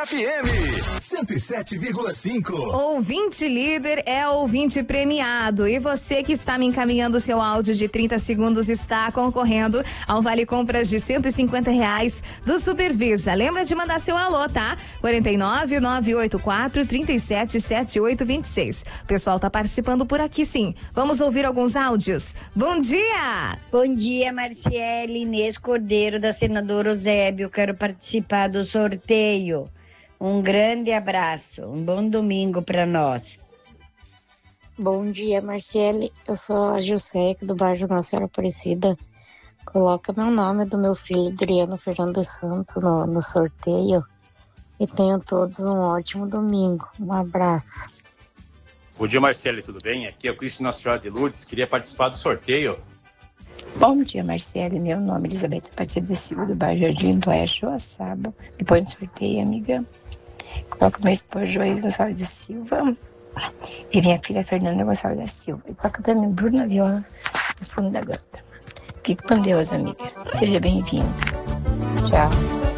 FM 107,5. Ouvinte líder é ouvinte premiado. E você que está me encaminhando seu áudio de 30 segundos está concorrendo ao Vale Compras de R$150 do Supervisa. Lembra de mandar seu alô, tá? 49984377826. O pessoal tá participando por aqui, sim. Vamos ouvir alguns áudios. Bom dia! Bom dia, Marciele, Inês Cordeiro, da Senadora Eusébio. Quero participar do sorteio. Um grande abraço, um bom domingo para nós. Bom dia, Marciele. Eu sou a Gilceia, do bairro Nossa Senhora Aparecida. Coloca meu nome do meu filho, Adriano Fernando Santos, no sorteio. E tenham todos um ótimo domingo. Um abraço. Bom dia, Marciele, tudo bem? Aqui é o Cristo Nossa Senhora de Lourdes. Queria participar do sorteio. Bom dia, Marciele. Meu nome é Elizabeth Aparecida Silva, do bairro Jardim do Oeste, Oaçaba. Depois do sorteio, amiga. Coloca meu esposo Joaís Gonçalves da Silva e minha filha Fernanda Gonçalves da Silva. E coloca pra mim Bruna Viola no fundo da gota. Fique com Deus, amiga. Seja bem-vinda. Tchau.